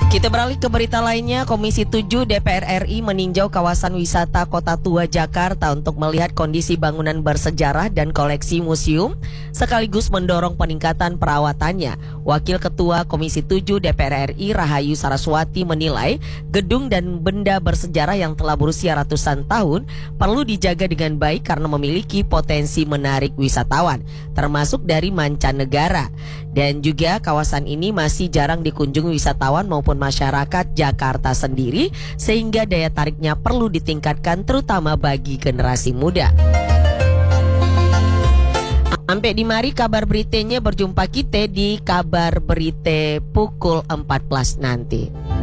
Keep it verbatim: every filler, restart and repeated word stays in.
Kita beralih ke berita lainnya. Komisi tujuh D P R R I meninjau kawasan wisata Kota Tua Jakarta untuk melihat kondisi bangunan bersejarah dan koleksi museum, sekaligus mendorong peningkatan perawatannya. Wakil Ketua Komisi tujuh D P R R I Rahayu Saraswati menilai gedung dan benda bersejarah yang telah berusia ratusan tahun perlu dijaga dengan baik karena memiliki potensi menarik wisatawan, termasuk dari mancanegara. Dan juga kawasan ini masih jarang dikunjungi wisatawan maupun masyarakat Jakarta sendiri, sehingga daya tariknya perlu ditingkatkan terutama bagi generasi muda. Sampai di mari kabar beritanya, berjumpa kita di kabar berita pukul empat belas nanti.